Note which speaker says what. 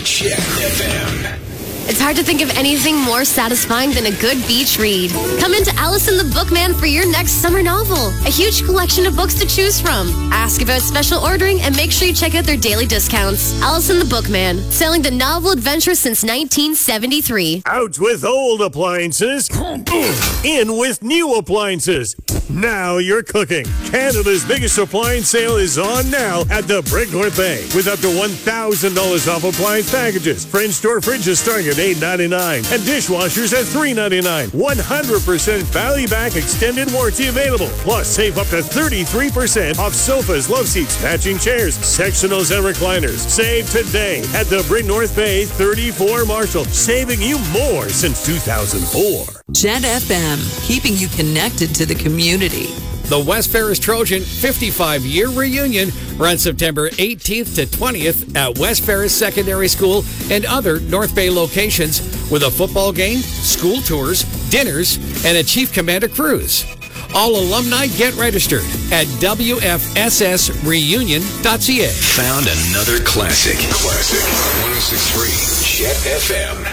Speaker 1: Jet FM.
Speaker 2: It's hard to think of anything more satisfying than a good beach read. Come into Allison the Bookman for your next summer novel. A huge collection of books to choose from. Ask about special ordering and make sure you check out their daily discounts. Allison the Bookman, selling the novel adventure since 1973.
Speaker 3: Out with old appliances, in with new appliances. Now you're cooking. Canada's biggest appliance sale is on now at the Brick North Bay with up to $1,000 off appliance packages. French door fridges starting at $8.99 and dishwashers at $3.99. 100% value back extended warranty available. Plus, save up to 33% off sofas, love seats, matching chairs, sectionals, and recliners. Save today at the Brick North Bay 34 Marshall, saving you more since 2004.
Speaker 4: Jet FM, keeping you connected to the community.
Speaker 5: The West Ferris Trojan 55-year reunion runs September 18th to 20th at West Ferris Secondary School and other North Bay locations with a football game, school tours, dinners, and a Chief Commander cruise. All alumni get registered at WFSSreunion.ca.
Speaker 1: Found another classic. 106.3 Jet FM.